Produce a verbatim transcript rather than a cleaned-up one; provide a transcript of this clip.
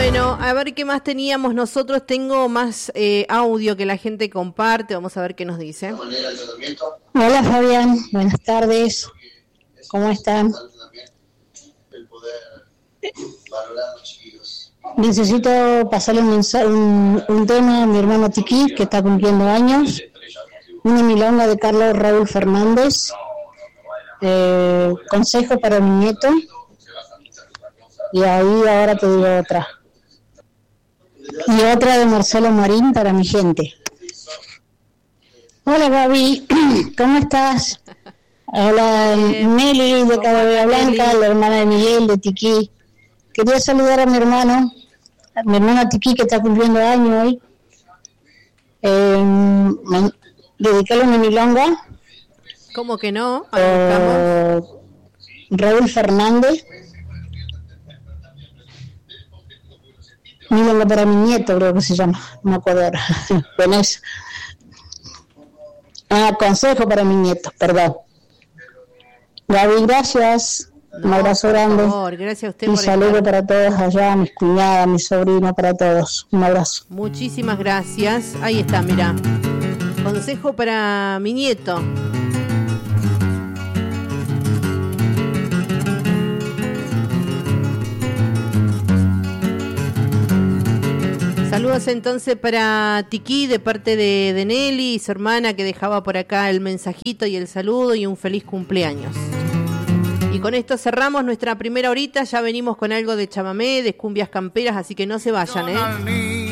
Bueno, a ver qué más teníamos nosotros. Tengo más eh, audio que la gente comparte. Vamos a ver qué nos dice. Hola Fabián, buenas tardes. ¿Cómo están? Necesito pasarle un, mensaje, un, un tema a mi hermano Tiki, que está cumpliendo años. Una milonga de Carlos Raúl Fernández. Eh, consejo para mi nieto. Y ahí ahora te digo otra. Y otra de Marcelo Marín para mi gente. Hola Gaby, ¿cómo estás? Hola Bien. Nelly de Cadavera Blanca, Nelly. La hermana de Miguel de Tiki. Quería saludar a mi hermano, a mi hermano Tiki que está cumpliendo años hoy. Eh, dedicarle una milonga. ¿Cómo que no? Eh, Raúl Fernández. Milonga para mi nieto, creo que se llama, no me acuerdo ahora. Con eso. Ah, consejo para mi nieto, perdón. Gaby, gracias. No, un abrazo grande. Favor, gracias a usted. Un por saludo estar. para todos allá, mis cuñadas, mis sobrinos, para todos. Un abrazo. Muchísimas gracias. Ahí está, mira. Consejo para mi nieto. Saludos entonces para Tiki de parte de, de Nelly y su hermana que dejaba por acá el mensajito y el saludo y un feliz cumpleaños. Y con esto cerramos nuestra primera horita, ya venimos con algo de chamamé, de cumbias camperas, así que no se vayan, ¿eh?